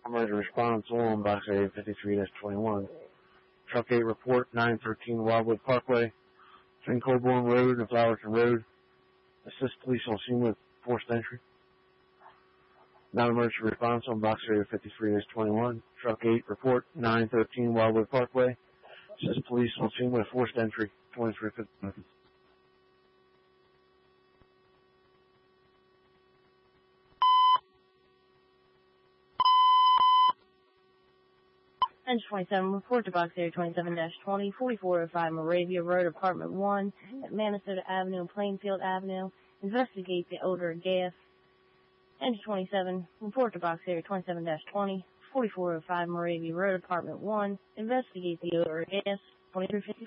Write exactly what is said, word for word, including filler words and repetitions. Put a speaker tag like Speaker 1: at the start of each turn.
Speaker 1: Emergency response on box area fifty-three dash twenty-one. Truck eight report nine thirteen Wildwood Parkway, between Colborne Road and Flowerton Road. Assist police on scene with forced entry. Non-emergency response on box area fifty-three dash twenty-one. Truck eight report nine thirteen Wildwood Parkway. Assist police on scene with forced entry. twenty-three fifty.
Speaker 2: Engine twenty-seven, report to box area twenty-seven dash twenty, forty-four oh five Moravia Road, apartment one, at Minnesota Avenue and Plainfield Avenue. Investigate the odor of gas. Engine twenty-seven, report to box area twenty-seven dash twenty, forty-four oh five Moravia Road, apartment one. Investigate the odor of gas. twenty-three fifty.